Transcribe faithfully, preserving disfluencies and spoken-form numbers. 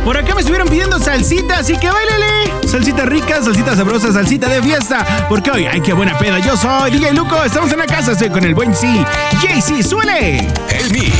Por acá me estuvieron pidiendo salsita, así que báilale. Salsita rica, salsita sabrosa, salsita de fiesta. Porque hoy, ay, qué buena peda. Yo soy D J Luco, estamos en la casa, estoy con el buen C. J C, suele. El Mix.